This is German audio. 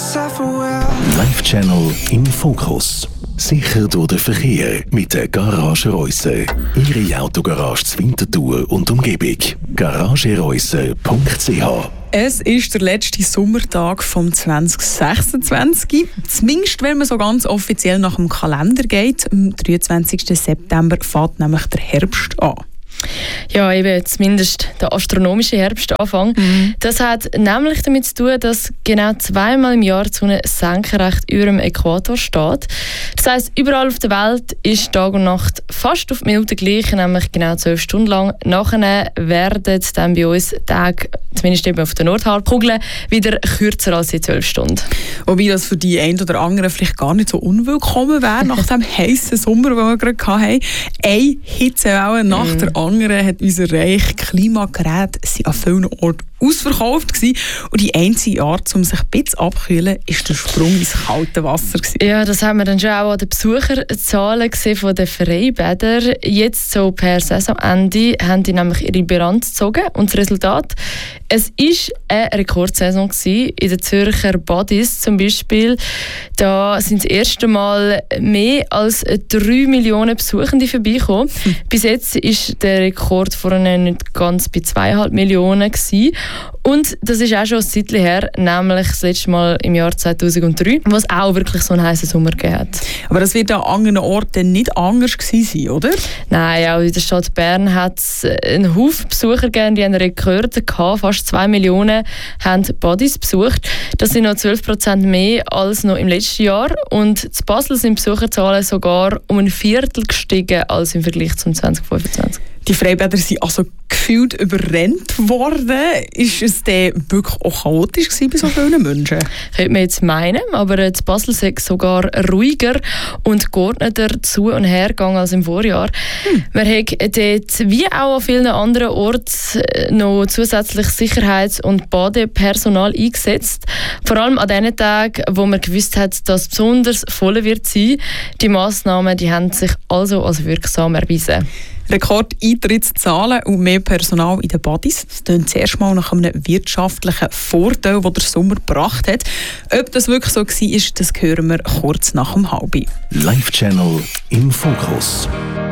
Live-Channel im Fokus. Sicher durch den Verkehr mit der Garage Reuse. Ihre Autogarage zur Winterthur und Umgebung. garagereuse.ch. Es ist der letzte Sommertag vom 2026. Zumindest, wenn man so ganz offiziell nach dem Kalender geht. Am 23. September fängt nämlich der Herbst an. Ja, eben zumindest der astronomische Herbstanfang. Das hat nämlich damit zu tun, dass genau zweimal im Jahr die Sonne senkrecht über dem Äquator steht. Das heisst, überall auf der Welt ist Tag und Nacht fast auf die Minute gleich, nämlich genau 12 Stunden lang. Nachher werden dann bei uns Tage, zumindest eben auf der Nordhalbkugel, wieder kürzer als die 12 Stunden. Wobei das für die einen oder anderen vielleicht gar nicht so unwillkommen wäre, nach dem heissen Sommer, den wir gerade hatten. Eine Hitzewelle nach der anderen hat unser Reich Klimagerät an vielen Orten ausverkauft gewesen. Und die einzige Art, um sich ein bisschen abzukühlen, war der Sprung ins kalte Wasser gewesen. Ja, das haben wir dann schon auch an den Besucherzahlen gesehen von den Freibädern. Jetzt so per Saisonende haben die nämlich ihre Bilanz gezogen. Und das Resultat? Es war eine Rekordsaison gewesen. In den Zürcher Badis zum Beispiel. Da sind das erste Mal mehr als 3 Millionen Besuchende vorbeigekommen. Bis jetzt ist der Rekord vorne nicht ganz bei 2,5 Millionen gewesen. Und das ist auch schon ein Zeitchen her, nämlich das letzte Mal im Jahr 2003, wo es auch wirklich so einen heißen Sommer gegeben hat. Aber das wird an anderen Orten nicht anders gewesen sein, oder? Nein, auch in der Stadt Bern hat es einen Haufen Besucher gegeben, die haben Rekorde gehabt. Fast 2 Millionen haben Badis besucht. Das sind noch 12% mehr als noch im letzten Jahr. Und in Basel sind die Besucherzahlen sogar um ein Viertel gestiegen als im Vergleich zum 2025. Die Freibäder sind also gefühlt überrennt worden. Ist es denn wirklich auch chaotisch gewesen bei so vielen Menschen? Könnte man jetzt meinen, aber in Basel ist es sogar ruhiger und geordneter zu und her gegangen als im Vorjahr. Man hat dort, wie auch an vielen anderen Orten, noch zusätzlich Sicherheits- und Badepersonal eingesetzt. Vor allem an den Tagen, wo man gewusst hat, dass es besonders voll wird sein. Die Massnahmen, die haben sich also als wirksam erwiesen. Rekordeintrittszahlen und mehr Personal in den Badis. Das klingt zuerst mal nach einem wirtschaftlichen Vorteil, den der Sommer gebracht hat. Ob das wirklich so war, das hören wir kurz nach dem Halbi. Live-Channel im Fokus.